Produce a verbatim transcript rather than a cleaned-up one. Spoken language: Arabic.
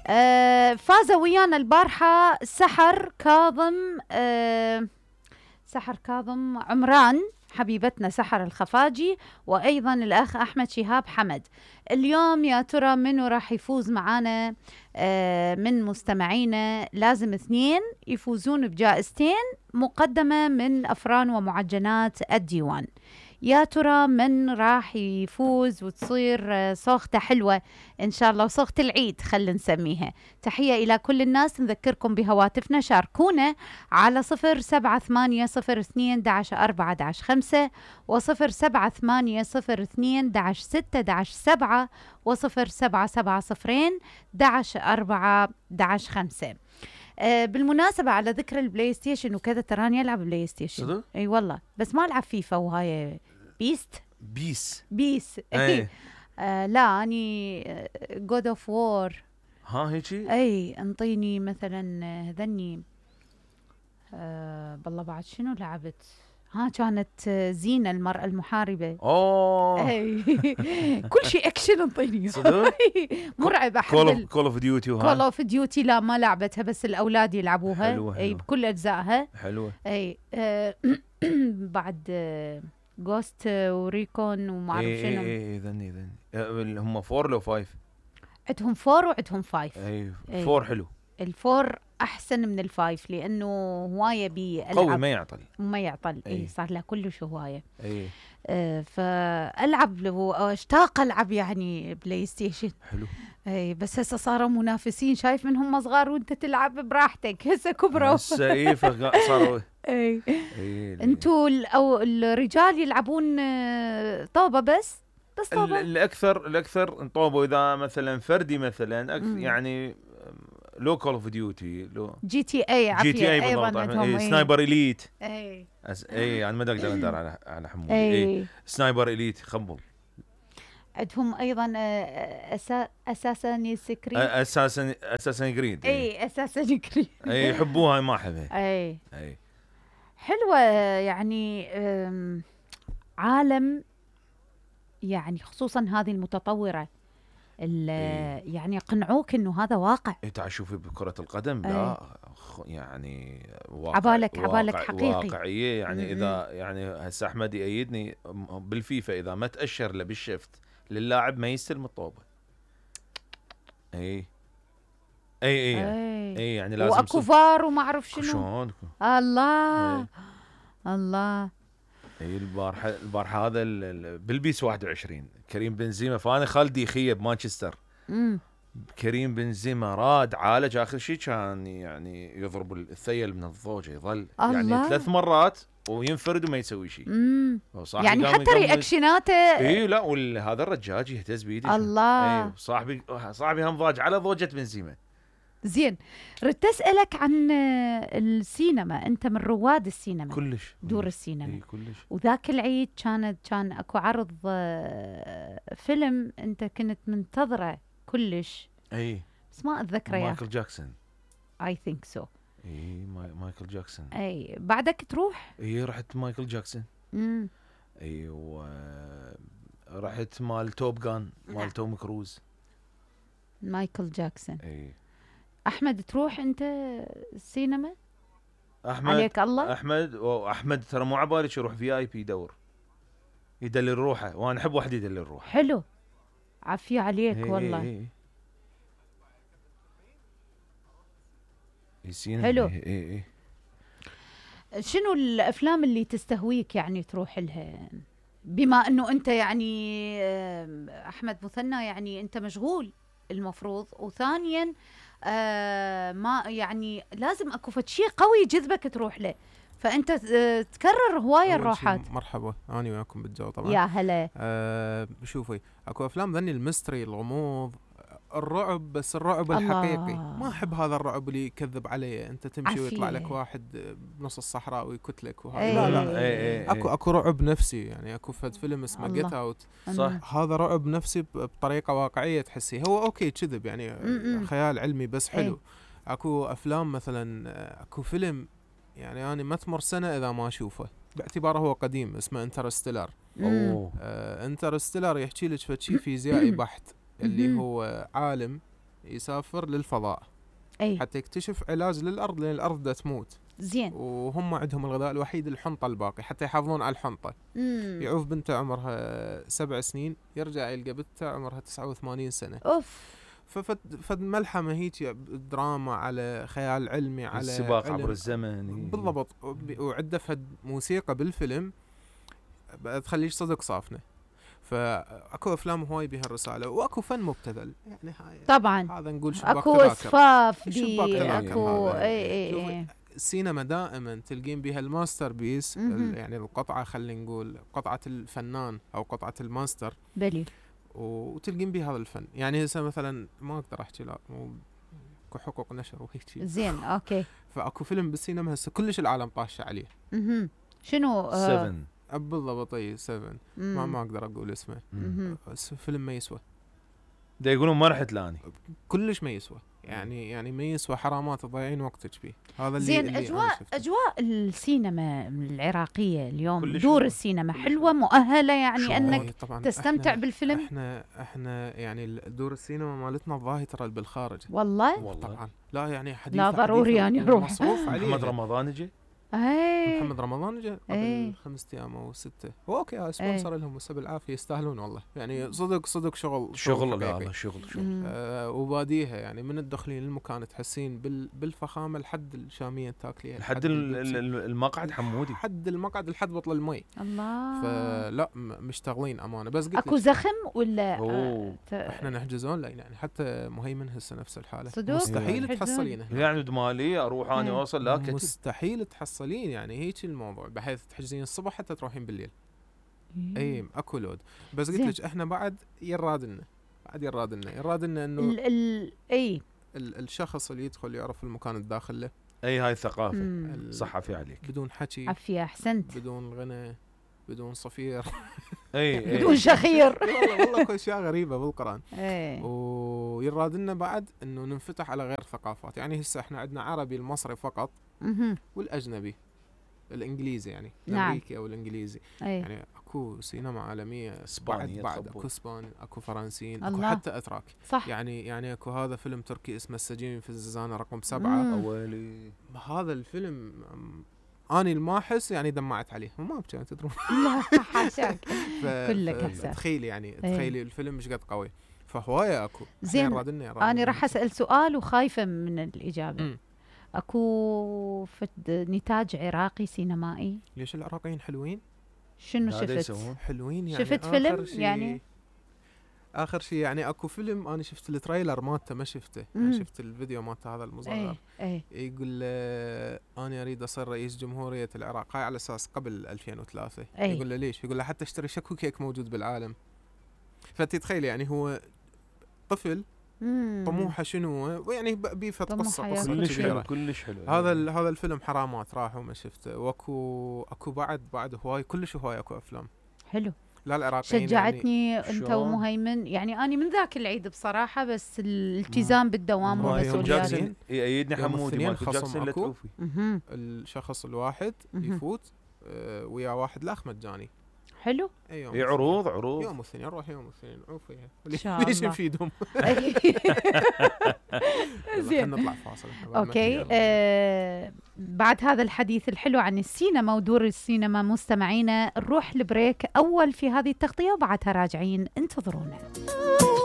آه فاز ويانا البارحة سحر كاظم آه سحر كاظم عمران حبيبتنا سحر الخفاجي، وأيضا الأخ أحمد شهاب حمد. اليوم يا ترى منو راح يفوز معانا آه من مستمعينا؟ لازم اثنين يفوزون بجائزتين مقدمة من أفران ومعجنات الديوان. يا ترى من راح يفوز وتصير صوخته حلوة إن شاء الله، وصوخة العيد خلينا نسميها. تحية إلى كل الناس، نذكركم بهواتفنا، شاركونا على صفر سبعة ثمانية صفر اثنين داش أربعة داش خمسة وصفر سبعة ثمانية صفر اثنين داش ستة داش سبعة وصفر سبعة سبعة صفرين داش أربعة داش خمسة. آه بالمناسبة على ذكر البلاي ستيشن وكذا، تراني ألعب بلاي ستيشن. صدق؟ أي والله، بس ما ألعب فيفا وهاي بيست بيس بيس اي آه لا اني جود اوف وور. ها هيجي اي انطيني مثلا هذني آه بالله بعد شنو لعبت؟ ها كانت زينة المرأة المحاربة. اوه اي كل شيء اكشن انطيني. صدق؟ مرعب. احب كول كول اوف ديوتي كول وها اوف ديوتي لا ما لعبتها، بس الاولاد يلعبوها. حلوة اي حلوة بكل اجزائها. حلوة. اي آه بعد جوست وريكون وما اعرف اي شنو. اي اي ذني ذني آه، هم فور لو فايف؟ عندهم فور وعندهم فايف. اي أي. فور حلو. الفور احسن من الفايف لانه هوايه بيلعب قوي ما يعطل ما يعطل. اي أي. صار له كلش هوايه. اي آه فالعب اشتاق العب يعني بلاي ستيشن. حلو. اي بس هسه صاروا منافسين، شايف منهم صغار وانت تلعب براحتك. هسه كبروا. هسه اي صاروا اي اي انتوا او الرجال يلعبون آه، طوبه بس بس طوبه. الاكثر الاكثر انطوبوا اذا مثلا فردي مثلا يعني لو كول اوف ديوتي لو جي تي اي جي تي اي ايضا بالضبط. عندهم. اي سنايبر اليت. اي أس... اي انا ما اقدر ندار على على حمود. اي, اي سنايبر اليت خبل. عندهم ايضا أسا... اساسا سكريت. اساسا اساسا جريد. اي اساسا جريد. اي يحبوها ما احبها. اي اي حلوه يعني عالم يعني، خصوصا هذه المتطوره إيه. يعني يقنعوك انه هذا واقع. إيه تعال شوفي بكرة القدم أيه. لا يعني واقع عبالك واقع عبالك حقيقي واقعية يعني. م-م. إذا يعني هسه أحمد يأيدني بالفيفا، إذا ما تأشر له بالشفت للاعب ما يستلم الطوبة. أي أي أي يعني, أي يعني لازم وأكو فار وما أعرف شنو. شلون الله أي. الله. اي البارحه البارحه هذا بالبيس واحد وعشرين كريم بنزيما، فانا خالدي خيه بمانشستر. امم كريم بنزيما راد عالج اخر شيء كان يعني يضرب الثيل من الضوجه يظل الله. يعني ثلاث مرات وينفرد وما يسوي شيء. امم يعني حتى رياكشناته. اي لا وهذا الرجاج يهتز بيدي الله. اي صاحبي صاحبي هم ضاج على ضوجه بنزيما. زين ردت أسألك عن السينما، أنت من رواد السينما كلش دور السينما. إيه كلش. وذاك العيد كانت كان أكو عرض فيلم أنت كنت منتظرة كلش. أي بس ما أتذكره يا مايكل جاكسون. I think so. إيه مايكل جاكسون. أي بعدك تروح؟ إيه رحت مايكل جاكسون. امم إيه ورحت مال توب جان مال توم كروز. مايكل جاكسون. إيه احمد تروح انت السينما؟ احمد عليك الله. احمد واحمد ترى مو عبالي يروح في اي بي يدور يدلل روحه، وانا احب واحد يدلل روحه. حلو عافيه عليك. هي والله هي هي. حلو. هي هي. شنو الافلام اللي تستهويك يعني تروح لها، بما انه انت يعني احمد مثنى يعني انت مشغول المفروض، وثانيا آه ما يعني لازم اكو فد شيء قوي يجذبك تروح له، فانت آه تكرر هوايه الروحات. مرحبا انا وياكم بالجو طبعا. يا هلا. آه شوفي اكو افلام ذني الميستري الغموض الرعب، بس الرعب الحقيقي ما احب هذا الرعب اللي يكذب علي، انت تمشي عفية. ويطلع لك واحد بنص الصحراء ويكتلك وهذا. ايه لا لا ايه ايه اكو اكو رعب نفسي يعني. اكو فد فيلم اسمه جيت اوت صح، هذا رعب نفسي بطريقه واقعيه تحسي هو اوكي كذب يعني م-م. خيال علمي بس حلو. ايه. اكو افلام مثلا اكو فيلم يعني انا ما تمر سنه اذا ما اشوفه باعتباره هو قديم اسمه انترستيلر. اوه آه انترستيلر يحكي لك فد شيء فيزيائي بحت اللي هو عالم يسافر للفضاء اي حتى يكتشف علاج للارض لان الارض دا تموت، زين، وهم عندهم الغذاء الوحيد الحنطه الباقي حتى يحافظون على الحنطه. مم. يعوف بنته عمرها سبع سنين يرجع يلقى بنته عمرها تسعة وثمانين سنه. اوف. ففد فد ملحمه هيك دراما على خيال علمي على السباق علم. عبر الزمن. بالضبط. وعنده فد موسيقى بالفيلم تخليش صدق صافنه. فاكو افلام هواي بها الرساله واكو فن مبتذل يعني هاي طبعا هذا نقول شباك اكو تذاكر. اسفاف شباك دي تذاكر اكو هذا. اي اي شوفي، اي السينما دائما تلقين بها الماستر بيس مهم. يعني القطعه خلينا نقول قطعه الفنان او قطعه الماستر، بلي وتلقين بها هذا الفن. يعني هسه مثلا ما اقدر احكي لا مو حقوق نشر وهيك شيء. زين اوكي. فاكو فيلم بالسينما هسه كلش العالم طاشه عليه. اها شنو؟ آه سفن. بالضبط اي سفن. ما ما اقدر اقول اسمه. مهم. بس فيلم ما يسوى. دا يقولون ما رحت لاني. كلش ما يسوى. يعني يعني ما يسوى حرامات تضيعين وقتك فيه. هذا اللي زين. اللي اجواء اجواء السينما العراقيه اليوم، كلش دور حلوة. السينما كلش حلوه مؤهله يعني شو انك طبعاً تستمتع إحنا بالفيلم. احنا احنا يعني دور السينما مالتنا الظاهر ترى بالخارج. والله والله طبعا لا يعني حديث لا ضروري يعني اروح. مصروف عليه. محمد رمضان اجى. اي محمد رمضان جاء إيه. قبل خمسة ايام او ستة. اوكي سبونسر لهم وسب بالعافيه يستاهلون والله يعني صدق صدق شغل شغل حقيقي. هذا شغل شغل. مم. آه وباديها يعني من الدخلين للمكان تحسين بال بالفخامه لحد الشاميه تاكليها لحد ال- ال- ال- المقعد حمودي. لحد المقعد لحد بطل المي. الله. فلا م- مشتغلين امانه. بس قلت اكو لك زخم ولا أوه. ت- احنا نحجزون لا يعني حتى مهيمن هسه نفس الحاله. صدق؟ مستحيل يحجزون؟ تحصلين هنا. يعني دمالي اروح اني إيه. اوصل لا كتب. مستحيل تحصلين يعني هيك الموضوع بحيث تحجزين الصبح حتى تروحين بالليل. اي اكو لود. بس قلت زين. لك احنا بعد يرادلنا بعد يرادلنا يرادلنا انه ال ال اي ال الشخص اللي يدخل يعرف المكان الداخل له اي هاي الثقافه. مم. ال- صح في عليك. بدون حكي عافيه احسنت. بدون غنى بدون صفير. اي بدون اي شخير. والله والله كل اشياء غريبه بالقران. ايه ويرادلنا بعد انه ننفتح على غير ثقافات. يعني هسه احنا عندنا عربي المصري فقط مهم. والاجنبي الانجليزي يعني نعم. الامريكي او الانجليزي. ايه يعني اكو سينما عالميه بعد اسبانيا بعد تخبط. اكو اسباني اكو فرنسيين اكو الله. حتى اتراك. صح. يعني يعني اكو هذا فيلم تركي اسمه السجين في الزنزانه رقم سبعة. مم. اولي. هذا الفيلم أم، اني الماحس يعني دمعت عليه وما ابكي تدرون. لا حاشاك. ف- كلك ف- إحساس. تخيلي يعني تخيلي الفيلم مش قد قوي. فهوايه اكو زين. رادلنا انا راح اسال سؤال وخايفه من الاجابه. مم. اكو فد نتاج عراقي سينمائي؟ ليش العراقيين حلوين؟ شنو هذا شفت؟ يسوون. حلوين يعني شفت آخر فيلم شي يعني؟ اخر شيء يعني اكو فيلم انا شفت التريلر مالته ما شفته. مم. يعني شفت الفيديو مالته هذا المصغر. ايه ايه يقول له انا اريد اصير رئيس جمهوريه العراق. هاي على اساس قبل ألفين وثلاثة. أي. يقول له ليش؟ يقول له حتى اشتري شكو كيك موجود بالعالم. فتتخيل يعني هو طفل مم. طموحه شنو ويعني بيفت طموحه قصه ياكل قصه كلش حلو كبيره. كلش حلو. هذا ال- هذا الفيلم حرامات راح وما شفته. واكو اكو بعد بعد هواي كلش هواي اكو افلام حلو. لا العراقيين يعني شجعتني انت شلون؟ ومهيمن يعني اني من ذاك العيد بصراحه بس الالتزام بالدوام ما مايكل يوم والمسؤوليات. جاكسون. جاكسون يأيدني يوم حمودي الاثنين مايكل خصم جاكسون لا أكو. توفي. مهم. الشخص الواحد مهم. يفوت آه ويا واحد الاخ مجاني. حلو. اي يوم اي عروض عروض. يوم الاثنين نروح يوم الاثنين عوفي. إن شاء ليش الله. نفيدهم؟ زين. نطلع فاصل. اوكي آه بعد هذا الحديث الحلو عن السينما ودور السينما مستمعينا نروح البريك اول في هذه التغطيه وبعدها راجعين انتظرونا.